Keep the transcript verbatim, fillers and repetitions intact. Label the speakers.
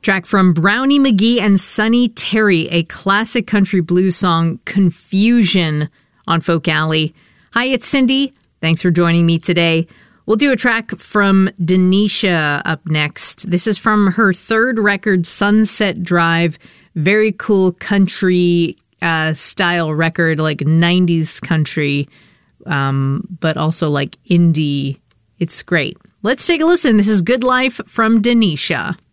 Speaker 1: Track from Brownie McGhee and Sonny Terry, a classic country blues song, Confusion, on Folk Alley. Hi, it's Cindy. Thanks for joining me today. We'll do a track from Denisha up next. This is from her third record, Sunset Drive. Very cool country uh, style record, like nineties country, um, but also like indie. It's great. Let's take a listen. This is Good Life from Denisha.